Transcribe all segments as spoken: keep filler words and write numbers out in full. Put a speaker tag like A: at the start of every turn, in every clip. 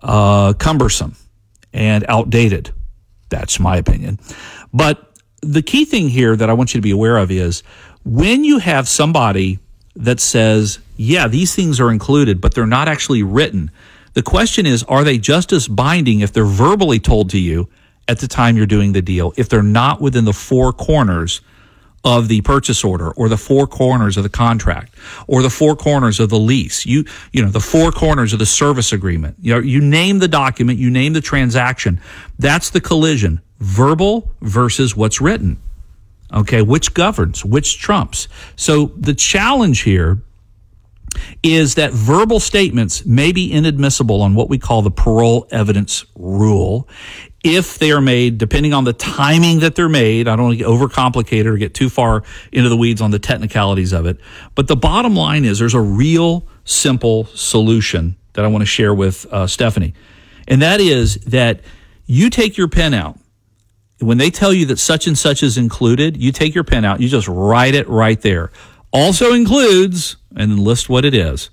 A: uh, cumbersome and outdated. That's my opinion. But the key thing here that I want you to be aware of is when you have somebody that says, yeah, these things are included, but they're not actually written, the question is, are they just as binding if they're verbally told to you at the time you're doing the deal, if they're not within the four corners of the purchase order or the four corners of the contract or the four corners of the lease, you you know, the four corners of the service agreement. You know, you name the document, you name the transaction. That's the collision, verbal versus what's written. Okay, which governs, which trumps. So the challenge here is that verbal statements may be inadmissible on what we call the parole evidence rule if they are made, depending on the timing that they're made. I don't want to get overcomplicated or get too far into the weeds on the technicalities of it. But the bottom line is there's a real simple solution that I want to share with uh, Stephanie. And that is that you take your pen out. When they tell you that such and such is included, you take your pen out, you just write it right there. Also includes, and then list what it is.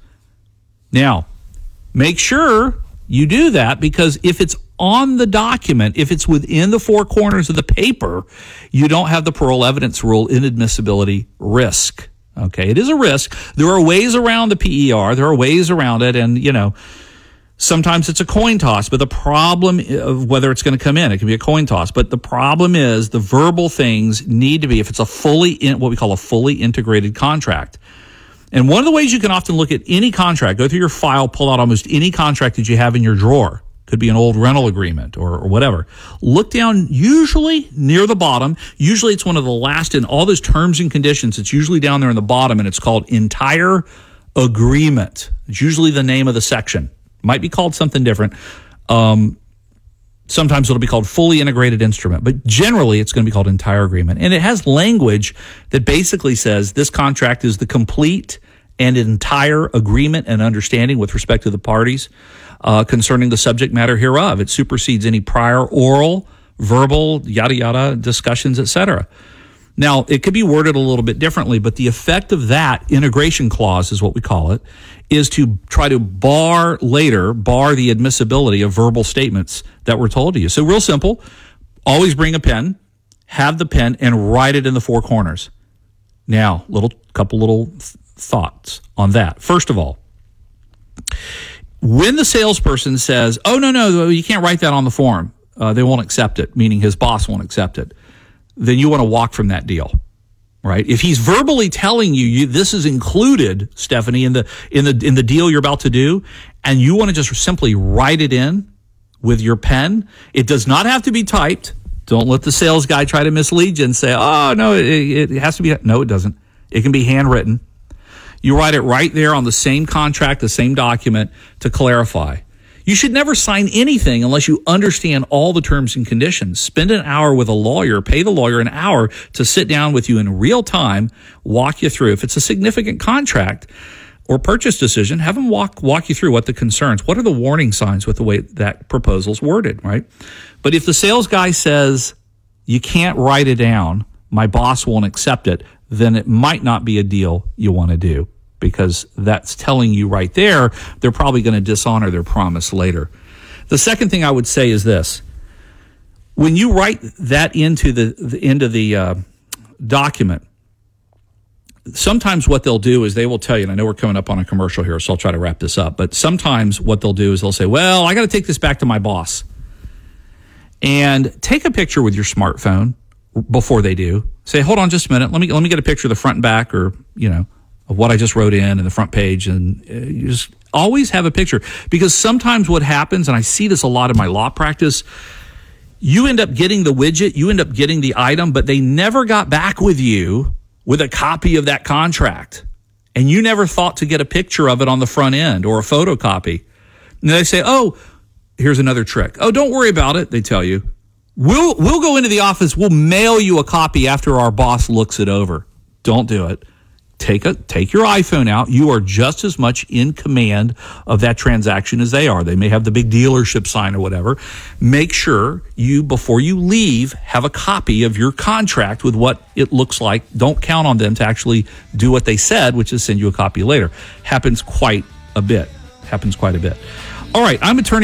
A: Now, make sure you do that, because if it's on the document, if it's within the four corners of the paper, you don't have the parole evidence rule inadmissibility risk. Okay, it is a risk. There are ways around the P E R. There are ways around it, and, you know, sometimes it's a coin toss, but the problem of whether it's going to come in, it can be a coin toss. But the problem is the verbal things need to be, if it's a fully, in, what we call a fully integrated contract. And one of the ways you can often look at any contract, go through your file, pull out almost any contract that you have in your drawer. Could be an old rental agreement or, or whatever. Look down, usually near the bottom. Usually it's one of the last in all those terms and conditions. It's usually down there in the bottom, and it's called entire agreement. It's usually the name of the section. Might be called something different. Um, sometimes it'll be called fully integrated instrument, but generally it's going to be called entire agreement. And it has language that basically says this contract is the complete and entire agreement and understanding with respect to the parties uh, concerning the subject matter hereof. It supersedes any prior oral, verbal, yada, yada, discussions, et cetera. Now, it could be worded a little bit differently, but the effect of that integration clause is what we call it, is to try to bar later, bar the admissibility of verbal statements that were told to you. So real simple, always bring a pen, have the pen, and write it in the four corners. Now, little couple little th- thoughts on that. First of all, when the salesperson says, oh, no, no, you can't write that on the form, uh, they won't accept it, meaning his boss won't accept it, then you want to walk from that deal, right? If he's verbally telling you, you this is included, Stephanie, in the in the in the deal you're about to do, and you want to just simply write it in with your pen, it does not have to be typed. Don't let the sales guy try to mislead you and say, oh, no, it, it has to be. No, it doesn't. It can be handwritten. You write it right there on the same contract, the same document to clarify. You should never sign anything unless you understand all the terms and conditions. Spend an hour with a lawyer, pay the lawyer an hour to sit down with you in real time, walk you through. If it's a significant contract or purchase decision, have them walk walk you through what the concerns, what are the warning signs with the way that proposal's worded, right? But if the sales guy says, you can't write it down, my boss won't accept it, then it might not be a deal you want to do, because that's telling you right there they're probably going to dishonor their promise later. The second thing I would say is this. When you write that into the, the into the uh, document, sometimes what they'll do is they will tell you, and I know we're coming up on a commercial here, so I'll try to wrap this up, but sometimes what they'll do is they'll say, well, I got to take this back to my boss. And take a picture with your smartphone before they do. Say, hold on just a minute. Let me let me get a picture of the front and back, or, you know, of what I just wrote in and the front page. And you just always have a picture, because sometimes what happens, and I see this a lot in my law practice, you end up getting the widget, you end up getting the item, but they never got back with you with a copy of that contract. And you never thought to get a picture of it on the front end or a photocopy. And they say, oh, here's another trick. Oh, don't worry about it, they tell you. We'll we'll go into the office, we'll mail you a copy after our boss looks it over. Don't do it. Take a take your iPhone out. You are just as much in command of that transaction as they are. They may have the big dealership sign or whatever. Make sure you, before you leave, have a copy of your contract with what it looks like. Don't count on them to actually do what they said, which is send you a copy later. Happens quite a bit. Happens quite a bit. All right, I'm attorney